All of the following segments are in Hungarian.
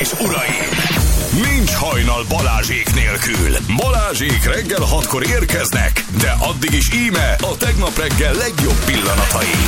és uraim! Nincs hajnal Balázsék nélkül. Balázsék reggel 6-kor érkeznek, de addig is íme a tegnap reggel legjobb pillanatai.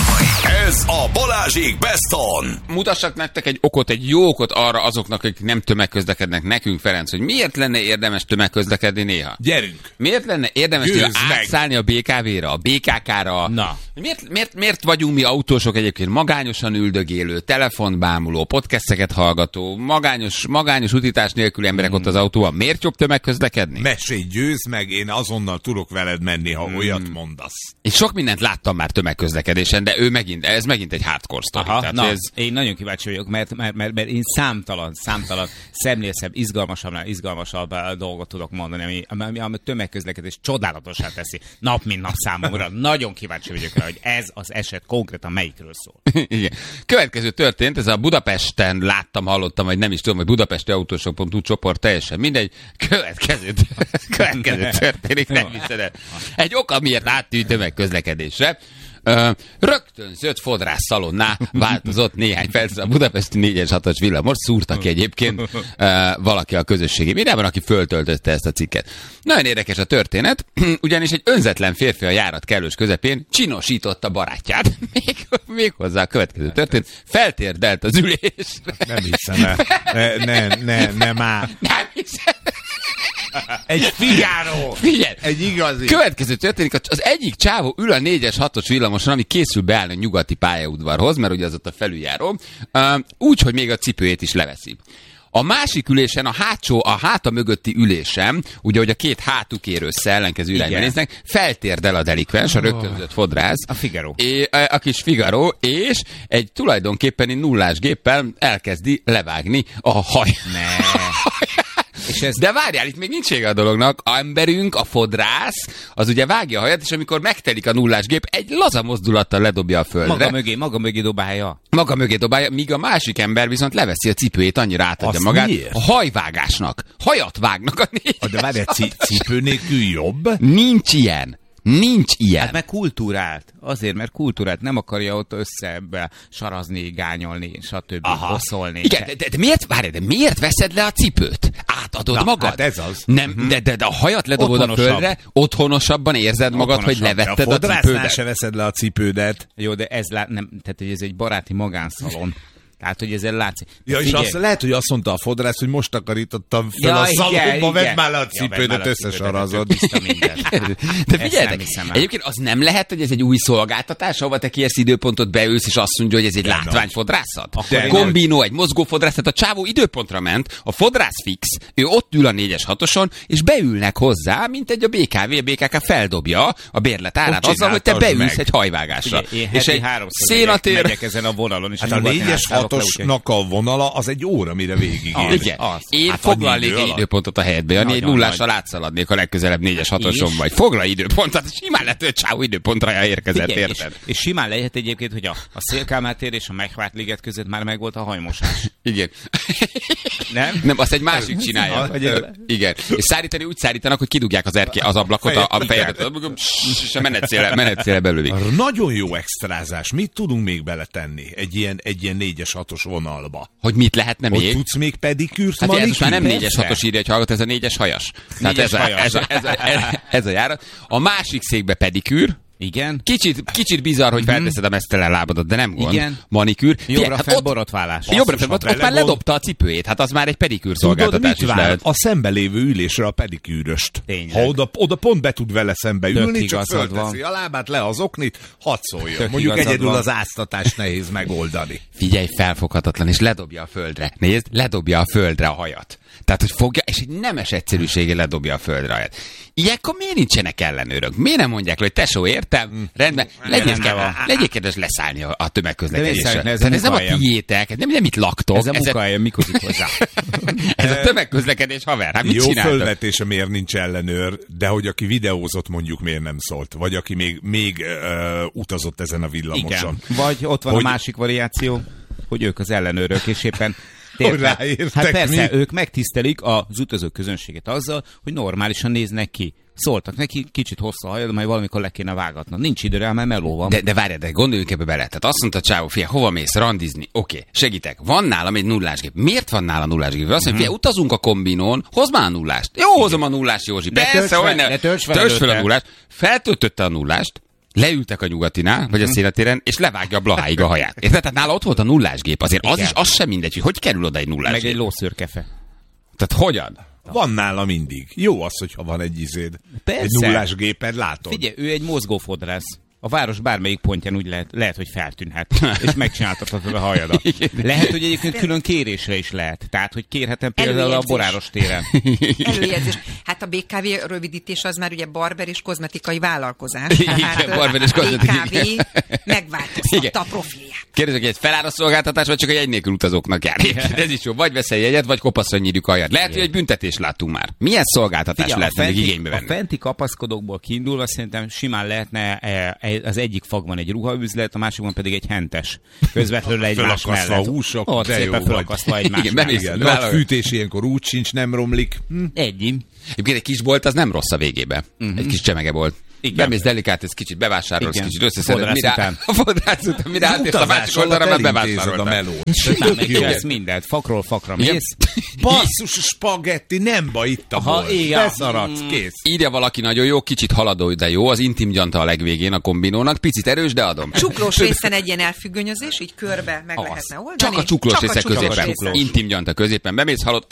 Ez a Balázsék Best On. Mutassak nektek egy okot, egy jó okot arra azoknak, akik nem tömegközlekednek, nekünk, Ferenc, hogy miért lenne érdemes tömegközlekedni néha? Gyerünk! Miért lenne érdemes átszállni a BKV-ra, a BKK-ra? Na. Miért vagyunk mi autósok egyébként magányosan üldögélő, telefonbámuló, podcasteket hallgató, magányos utitás nélkül emberek ott az autóban? Miért jobb tömegközlekedni? Mesélj, győzd meg, én azonnal tudok veled menni, ha olyat mondasz. Én sok mindent láttam már tömegközlekedésen, de ez megint egy hardcore sztori. Aha, na, én nagyon kíváncsi vagyok, mert én számtalan szemlészebb, izgalmasabb dolgot tudok mondani, ami a tömegközlekedés csodálatosá teszi nap mint nap számomra. Nagyon kíváncsi vagyok rá, hogy ez az eset konkrétan melyikről szól. Igen. Következő történt, ez a Budapesten hallottam, vagy nem is tudom, hogy budapesti autósok.hu csoport, teljesen mindegy. Következő történik, nem hiszed el. Egy oka, miért áttűnt tömegközlekedésre. Rögtön zöld fodrász szalonná változott néhány perc a budapesti 4-es 6-os villamos, szúrta ki egyébként valaki a közösségi médiában, aki föltöltötte ezt a cikket. Nagyon érdekes a történet, ugyanis egy önzetlen férfi a járat kellős közepén csinosította barátját. Még hozzá a következő történet, feltérdelt az ülésre. Nem hiszem el. Nem áll. Nem hiszem. Egy Figaro! Figyelj! Egy igazi! Következő történik, az egyik csávó ül a 4-es 6-os villamoson, ami készül beállni a nyugati pályaudvarhoz, mert ugye az ott a felüljáró, úgy, hogy még a cipőjét is leveszi. A másik ülésen, a háta mögötti ülésen, ugye, hogy a két hátuk ér össze, ellenkező irányba néznek, feltérdel a delikvens, a rögtönzött fodrász. A Figaro. A kis Figaro, és egy tulajdonképpen nullás géppel elkezdi levágni a haj. De várjál, itt még nincs vége a dolognak. A emberünk, a fodrász, az ugye vágja a hajat, és amikor megtelik a nullás gép, egy laza mozdulattal ledobja a földre. Maga mögé dobálja. Maga mögé dobálja, míg a másik ember viszont leveszi a cipőjét, annyira átadja magát. Miért? A hajvágásnak. Hajat vágnak a 4-es. De várjál, cipő nélkül jobb? Nincs ilyen. Hát meg kultúrált. Azért, mert kultúrált. Nem akarja ott összebe sarazni, gányolni, stb. Bosszolni. Igen, de miért veszed le a cipőt? Átadod magad? Hát ez az. Nem, de a hajat ledobod a földre, otthonosabban érzed magad, hogy levetted a cipődet. Se veszed le a cipődet. Jó, de tehát, hogy ez egy baráti magánszalon. Tehát, hogy ezzel látszik. Ja, és lehet, hogy azt mondta a fodrász, hogy most takarítottam fel a szalomba, vedd már le a cipődet, összesarazod. De figyeljetek, egyébként az nem lehet, hogy ez egy új szolgáltatás, ahova te kérsz időpontot, beülsz, és azt mondja, hogy ez egy látványfodrászat? Kombinó, egy mozgó fodrászat, a csávó időpontra ment, a fodrász fix, ő ott ül a 4-es 6-oson, és beülnek hozzá, mint egy a BKV, a BKK feldobja a bérlet árát azzal, hogy te beülsz egy hajvágásra. És egy szénatér megyek ezen a vonalon, és hát a 4-es 6-osnak a vonala az egy óra, mire végigér. Igen. Én foglalnék egy időpontot a helyedbe, Jani, egy nullással átszaladnék a legközelebb 4-es 6-oson vagy. Foglalj időpontot, simán lehet, hogy csávó időpontra érkezett, érted? És simán lehet egyébként, hogy a Szél-Kálmán tér és a Megvárt liget között már megvolt a hajmosás. Igen. Nem, azt egy másik csinálja. Igen. És úgy szárítanak, hogy kidugják az ablakot a fejedet, és a menetszélre belülik. Nagyon jó extrázás. Mit tudunk még beletenni egy ilyen 4-es 6-os vonalba? Hogy mit lehetne még? Hogy tudsz még pedikűrt hát ez most már nem 4-es 6-os írja, hogy hallgat, ez a 4-es hajas. Ez a járat. A másik székbe pedikűr. Igen. Kicsit bizarr, hogy felteszed a mesztelen lábadat, de nem gond. Igen. Manikűr. Jobbra fel borotválás. Jobbra fel, ott már ledobta a cipőjét. Hát az már egy pedikűr szolgáltatás is lehet. A szembelévő ülésre a pedikűröst. Ha oda pont be tud vele szembe ülni, csak fölteszi a lábát, le az oknit, hadd szóljon. Mondjuk egyedül az áztatást nehéz megoldani. Figyelj, felfoghatatlan, és ledobja a földre. Nézd, ledobja a földre a hajat. Tehát, hogy fogja, és egy nemes egyszerűséggel ledobja a földre a hajat. Ilyenkor miért nincsenek ellenőrök? Miért nem mondják, hogy tesó, értem? Rendben, legyél kedves leszállni a tömegközlekedésre. Ez nem a tiétek, nem itt laktok. Ez a munkahelyen, mikor hozzá. Ez a tömegközlekedés, haver. Hát mit jó csináltok? fölvetése, miért nincs ellenőr, de hogy aki videózott, mondjuk miért nem szólt. Vagy aki még utazott ezen a villamoson. Igen. Vagy ott van a másik variáció, hogy ők az ellenőrök, és éppen Hát persze, ők megtisztelik az utazók közönséget azzal, hogy normálisan néznek ki. Szóltak neki, kicsit hosszú a hajad, majd valamikor le kéne vágatni. Nincs idő rá, mert meló van. De várj, de gondoljunk ebbe bele. Tehát azt mondta csávó, fia, hova mész randizni? Oké, segítek. Van nálam egy nullásgép. Miért van nála nullásgép? Azt mondja, fia, utazunk a kombinón, hozd már a nullást. Jó, hozom a nullást, Józsi. Persze, hogy ne. Tölts fel a nullást. Feltöltötte a nullást, leültek a Nyugatinál, vagy a Széletéren, és levágja a Blaháig a haját. Érted? Tehát nála ott volt a nullásgép. Azért az sem mindegy, hogy kerül oda egy nullásgép. Meg egy lószőrkefe. Tehát hogyan? Van nála mindig. Jó az, hogyha van egy izéd. Persze. Egy nullás géped, látod? Figyelj, ő egy mozgófodrász. A város bármelyik pontján úgy lehet, hogy feltűnhet, és megcsináltathatod a hajadat. Lehet, hogy egyébként külön kérésre is lehet. Tehát, hogy kérhetem például a Boráros téren. Előjegyzés. Hát a BKV rövidítés az már ugye barber és kozmetikai vállalkozás. Igen, barber és kozmetikai. BKV megváltoztatta a profilját. Kérdezek, egy felárazszolgáltatás, vagy csak egy nélkül utazóknak jár? Ez is jó. Vagy veszel jegyet, vagy kopaszra nyírjuk a hajat. Lehet, hogy egy büntetést láttunk már. Milyen szolgáltatás lehetne még igénybe venni? A fenti kapaszkodókból kiindulva szerintem simán lehetne az egyik fagban egy ruhaüzlet, a másikban pedig egy hentes. Közvetlenül egymás mellett. Fölakasztva a húsok, ott de szépen jó fölakasztva egymás mellett. Nagy fűtés ilyenkor úgy sincs, nem romlik. Egyébként egy kis bolt az nem rossz a végébe. Egy kis csemege bolt. Bemész delikát, ez kicsit bevásárolsz, kicsit összeszeded. A fodrász után, mire átérsz a másik oldalra, már bevásároltad. a melót. Ez mindent. Fakról fakra mész. Basszus, spagetti, nem baj, itt a bolt. Beszaradsz, kész. Írja valaki nagyon jó, kicsit haladó, de jó, az intim gyanta a legvégén a kombinónak, picit erős, de adom. Csuklós részen egy ilyen elfüggönyözés, így körbe meg lehetne oldani. Csak a csuklós részek középen. Intim gyanta középen. Bemész, halod.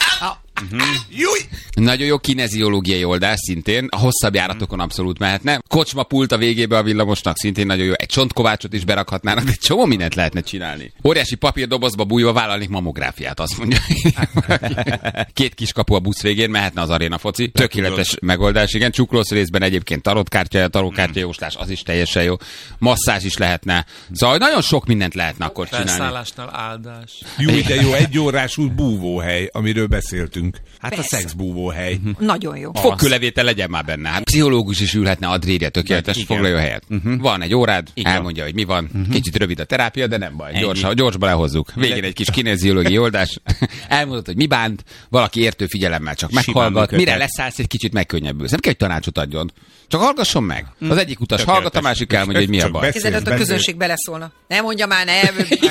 Nagyon jó kineziológiai oldás szintén, a hosszabb járatokon abszolút mehetne. Kocsmapult a végébe a villamosnak szintén nagyon jó. Egy csontkovácsot is berakhatnának, de csomó mindent lehetne csinálni. Óriási papírdobozba bújva vállalnék mamográfiát, azt mondja. 2 kiskapu a busz végén, mehetne az aréna foci. Tökéletes megoldás, igen. Csuklós részben egyébként tarotkártya jóslás, az is teljesen jó. Masszázs is lehetne. Szóval nagyon sok mindent lehetne akkor csinálni. Felszállásnál áldás. Jó, de jó, 1 órású búvóhely, amiről beszéltünk. Hát persze. a szexbúvóhely. Nagyon jó. Fogkőlevétel legyen már benne. Hát pszichológus is ülhetne, adrírja, tökéletes, foglalja a helyet. Van egy órád, elmondja, hogy mi van. Kicsit rövid a terápia, de nem baj. Gyorsba lehozzuk. Végén egy kis kineziológiai oldás. Elmondod, hogy mi bánt, valaki értő figyelemmel csak meghallgat. Mire leszállsz, egy kicsit megkönnyebbülsz. Nem kell, hogy tanácsot adjon. Csak hallgasson meg. Az egyik utas hallgat, a másik elmondja, hogy mi a baj. Kezdett a közönség beleszólna. Ne mondja már, ne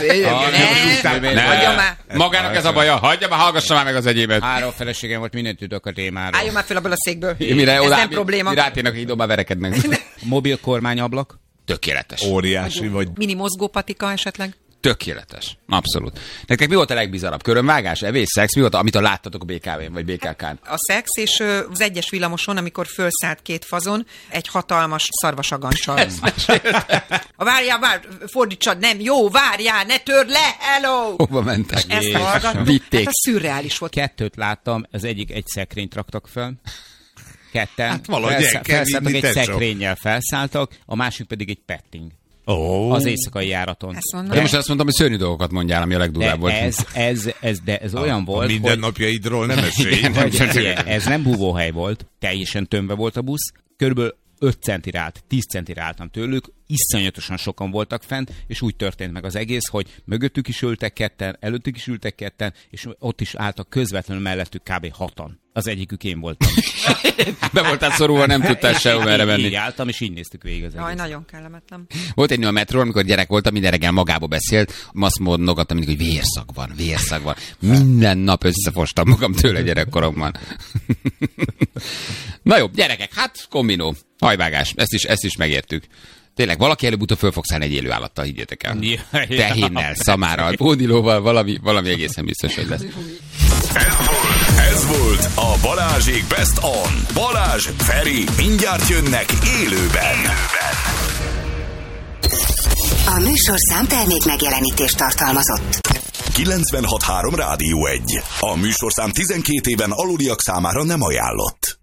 mondja már. Magának ez a baja, hagyja már, hallgassa már meg az egyébet. 3 feleségem volt, mindent tudok a témáról. Álljon már fel abból a székből. Ez nem probléma. Mire átérnek, hogy idóban verekednek. Mobil kormányablak. Tökéletes. Óriási vagy. Mini mozgópatika esetleg. Tökéletes. Abszolút. Nektek mi volt a legbizarabb? Körömvágás, evés, szex? Mi volt, amit láttatok a BKV-n, vagy BKK-n? A szex és az egyes villamoson, amikor fölszállt 2 fazon, egy hatalmas szarvasagancsal. Várjál, fordítsad, nem, jó, várjál, ne törd le, hello! Hova mentek? Ezt hallgattuk. Vitték. Hát a szürreális volt. 2 láttam, az egyik egy szekrényt raktak fel. 2 Hát valahogy felszálltak, egy szekrényel felszálltak, a másik pedig egy petting. Az éjszakai járaton. Én most azt mondtam, hogy szörnyű dolgokat mondjál, ami a legdurvább volt. Ez olyan volt, hogy... mindennapjaidról nem esély. Ez nem búvóhely volt, teljesen tömve volt a busz, körülbelül 5 centire állt, 10 centire álltam tőlük, iszonyatosan sokan voltak fent, és úgy történt meg az egész, hogy mögöttük is ültek 2, előttük is ültek 2, és ott is álltak közvetlenül mellettük kb. 6-an. Az egyikük én voltam. Be voltál szorulva, nem tudtál sehova erre menni. Így álltam, és így néztük végig az egész. Nagyon kellemetlen. Volt egy nő a metról, amikor gyerek voltam, minden reggel magába beszélt, azt mondogattam mindig, hogy vérszag van. Minden nap összefostam magam tőle gyerekkoromban. Na jó, gyerekek, hát kombinó, hajvágás, ezt is megértük. Tényleg, valaki előbb-utóbb föl fog szállni egy élő állattal, higgyétek el. Tehénnel, szamárral, pódilóval, valami egészen biztos, hogy lesz. Ez volt a Balázsék Best On. Balázs, Feri, mindjárt jönnek élőben. A műsorszám termék megjelenítést tartalmazott. 96.3 Rádió 1. A műsorszám 12 éven aluliak számára nem ajánlott.